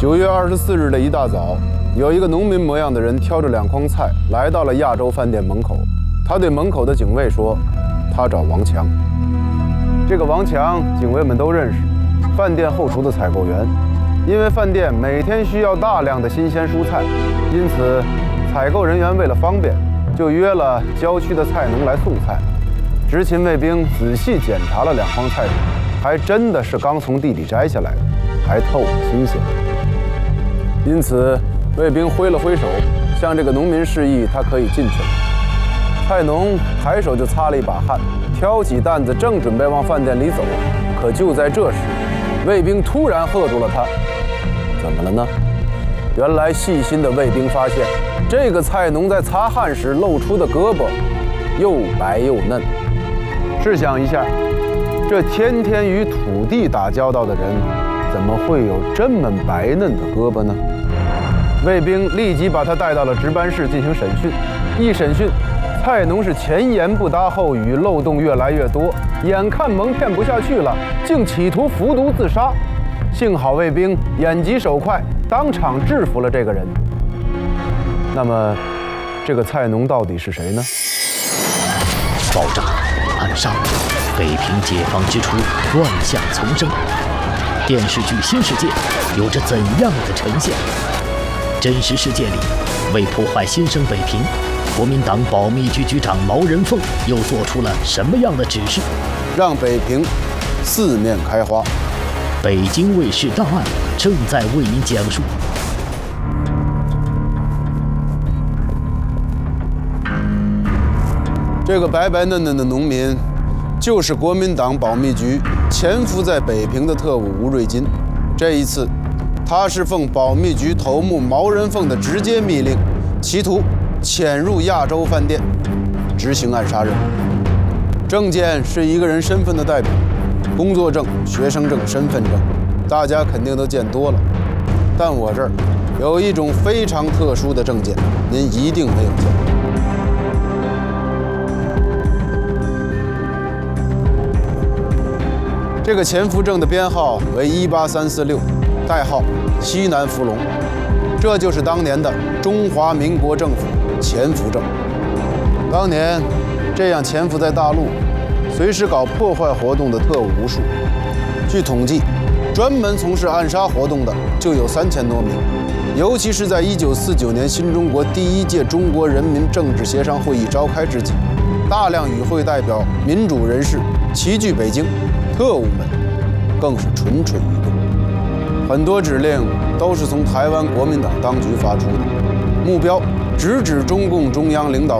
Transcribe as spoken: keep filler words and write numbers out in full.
九月二十四日的一大早，有一个农民模样的人挑着两筐菜来到了亚洲饭店门口。他对门口的警卫说：“他找王强。”这个王强，警卫们都认识，饭店后厨的采购员。因为饭店每天需要大量的新鲜蔬菜，因此采购人员为了方便，就约了郊区的菜农来送菜。执勤卫兵仔细检查了两筐菜，还真的是刚从地里摘下来的，还透着新鲜。因此，卫兵挥了挥手，向这个农民示意他可以进去了。菜农抬手就擦了一把汗，挑起担子，正准备往饭店里走，可就在这时，卫兵突然喝住了他：“怎么了呢？”原来细心的卫兵发现，这个菜农在擦汗时露出的胳膊又白又嫩。试想一下，这天天与土地打交道的人，怎么会有这么白嫩的胳膊呢？卫兵立即把他带到了值班室进行审讯。一审讯，菜农是前言不搭后语，漏洞越来越多，眼看蒙骗不下去了，竟企图服毒自杀。幸好卫兵眼疾手快，当场制服了这个人。那么，这个菜农到底是谁呢？ 爆炸、暗杀，北平解放之初，乱象丛生。电视剧《新世界》有着怎样的呈现？真实世界里，为破坏新生北平，国民党保密局局长毛人凤又做出了什么样的指示？ 让北平四面开花。 北京卫视档案正在为您讲述。 这个白白嫩嫩的农民，就是国民党保密局潜伏在北平的特务吴瑞金。这一次，他是奉保密局头目毛人凤的直接密令，企图潜入亚洲饭店，执行暗杀任务。证件是一个人身份的代表，工作证、学生证、身份证，大家肯定都见多了。但我这儿有一种非常特殊的证件，您一定没有见过。这个潜伏证的编号为一八三四六，代号西南福龙，这就是当年的中华民国政府潜伏证。当年这样潜伏在大陆，随时搞破坏活动的特务无数。据统计，专门从事暗杀活动的就有三千多名。尤其是在一九四九年新中国第一届中国人民政治协商会议召开之际，大量与会代表、民主人士齐聚北京。特务们更是蠢蠢欲动，很多指令都是从台湾国民党当局发出的，目标直指中共中央领导